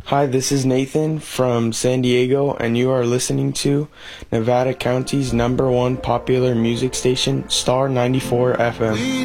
Hi, this is Nathan from San Diego, and you are listening to Nevada County's #1 popular music station, Star 94 FM.